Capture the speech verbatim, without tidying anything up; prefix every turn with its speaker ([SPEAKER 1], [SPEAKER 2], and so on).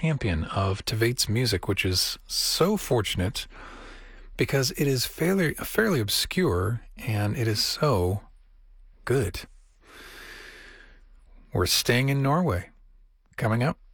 [SPEAKER 1] champion of Tveit's music, which is so fortunate because it is fairly, fairly obscure and it is so good. We're staying in Norway. Coming up,